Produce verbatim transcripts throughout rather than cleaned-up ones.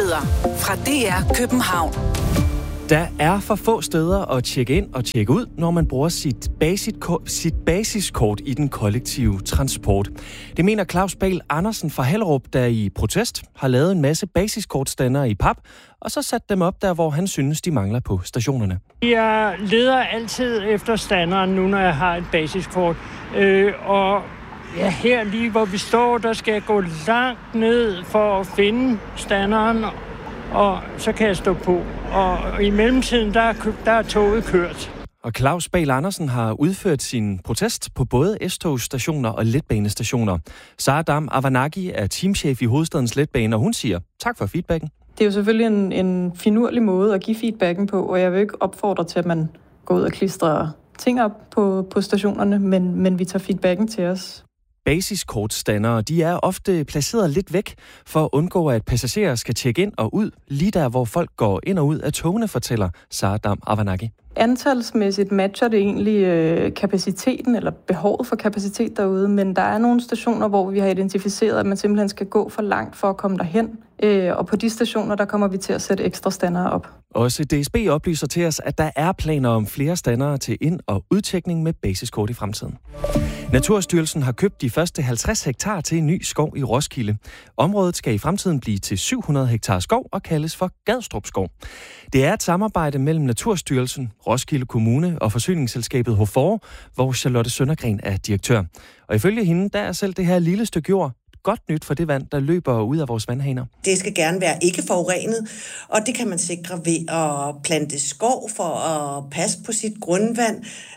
Nyheder fra D R København. Der er for få steder at tjekke ind og tjekke ud, når man bruger sit, basiskort, sit basiskort i den kollektive transport. Det mener Claus Bahl Andersen fra Hellerup, der i protest har lavet en masse basiskortstandere i pap, og så sat dem op der, hvor han synes, de mangler på stationerne. Jeg leder altid efter standeren nu, når jeg har et basiskort. Øh, og ja, her lige hvor vi står, der skal jeg gå langt ned for at finde standeren, og så kan jeg stå på. Og i mellemtiden, der er, der er toget kørt. Og Claus Bahl Andersen har udført sin protest på både S-togsstationer og letbanestationer. Sara Dam Avanagi er teamchef i Hovedstadens Letbane, og hun siger tak for feedbacken. Det er jo selvfølgelig en, en finurlig måde at give feedbacken på, og jeg vil ikke opfordre til, at man går ud og klistrer ting op på, på stationerne, men, men vi tager feedbacken til os. Basiskortstandere, de er ofte placeret lidt væk for at undgå, at passagerer skal tjekke ind og ud, lige der, hvor folk går ind og ud af togene, fortæller Sara Dam Avanagi. Antalsmæssigt matcher det egentlig øh, kapaciteten eller behovet for kapacitet derude, men der er nogle stationer, hvor vi har identificeret, at man simpelthen skal gå for langt for at komme derhen. Øh, og på de stationer, der kommer vi til at sætte ekstra standere op. Også D S B oplyser til os, at der er planer om flere standere til ind- og udtjekning med basiskort i fremtiden. Naturstyrelsen har købt de første halvtreds hektar til en ny skov i Roskilde. Området skal i fremtiden blive til syv hundrede hektar skov og kaldes for Gadstrup Skov. Det er et samarbejde mellem Naturstyrelsen, Roskilde Kommune og forsyningsselskabet Hofor, hvor Charlotte Søndergren er direktør. Og ifølge hende, der er selv det her lille stykke jord godt nyt for det vand, der løber ud af vores vandhaner. Det skal gerne være ikke forurenet, og det kan man sikre ved at plante skov for at passe på sit grundvand,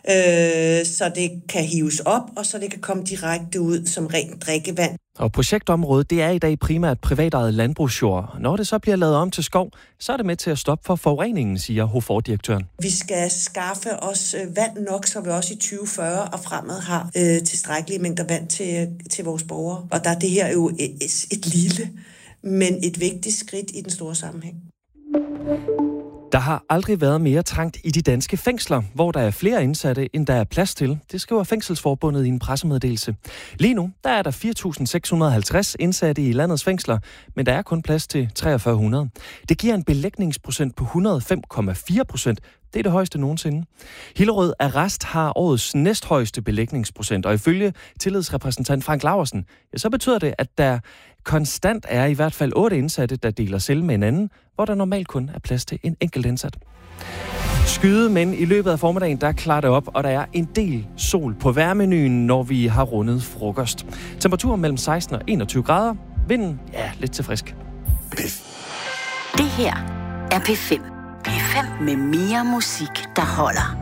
øh, så det kan hives op, og så det kan komme direkte ud som rent drikkevand. Og projektområdet, det er i dag primært privatejet landbrugsjord. Når det så bliver lavet om til skov, så er det med til at stoppe for forureningen, siger Hofor-direktøren. Vi skal skaffe os vand nok, så vi også i tyve fyrre og fremad har øh, tilstrækkelige mængder vand til, til vores borgere. Og der er det her jo et, et lille, men et vigtigt skridt i den store sammenhæng. Der har aldrig været mere trangt i de danske fængsler, hvor der er flere indsatte, end der er plads til. Det skriver Fængselsforbundet i en pressemeddelelse. Lige nu der er der fire tusind seks hundrede og halvtreds indsatte i landets fængsler, men der er kun plads til treogfyrre hundrede. Det giver en belægningsprocent på et hundrede og fem komma fire procent. Det er det højeste nogensinde. Hillerød Arrest har årets næsthøjeste belægningsprocent, og ifølge tillidsrepræsentant Frank Laursen, ja, så betyder det, at der konstant er i hvert fald otte indsatte, der deler celle med en anden, hvor der normalt kun er plads til en enkelt indsat. Skyde, men i løbet af formiddagen, der klarer det op, og der er en del sol på vejrmenuen, når vi har rundet frokost. Temperatur mellem seksten og enogtyve grader. Vinden, ja, lidt til frisk. Det her er P fem. P fem med mere musik, der holder.